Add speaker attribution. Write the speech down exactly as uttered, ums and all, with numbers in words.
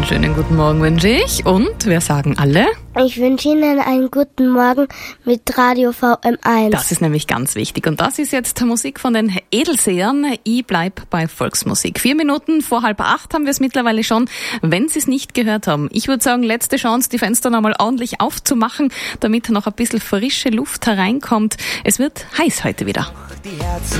Speaker 1: Einen schönen guten Morgen wünsche ich. Und wir sagen alle?
Speaker 2: Ich wünsche Ihnen einen guten Morgen mit Radio V M eins.
Speaker 1: Das ist nämlich ganz wichtig. Und das ist jetzt Musik von den Edelsehern. Ich bleib bei Volksmusik. Vier Minuten vor halb acht haben wir es mittlerweile schon, wenn Sie es nicht gehört haben. Ich würde sagen, letzte Chance, die Fenster noch mal ordentlich aufzumachen, damit noch ein bisschen frische Luft hereinkommt. Es wird heiß heute wieder.